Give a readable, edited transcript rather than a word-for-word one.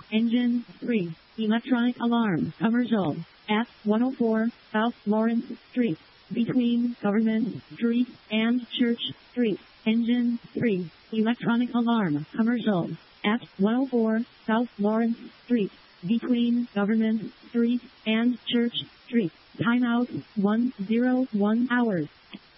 Engine 3. Electronic alarm. Commercial. At 104 South Lawrence Street. Between Government Street and Church Street. Engine 3. Electronic alarm. Commercial. At 104 South Lawrence Street. Between Government Street and Church Street. Timeout 101 hours.